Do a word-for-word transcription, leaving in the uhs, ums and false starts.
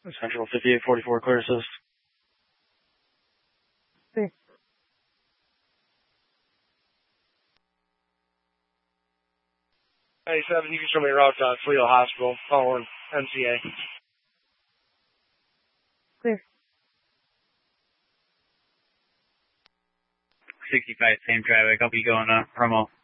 Central fifty-eight forty-four, clear assist. Clear. ninety-seven, you can show me a route to Toledo Hospital, following M C A. Clear. sixty-five, same traffic. I'll be going uh, promo.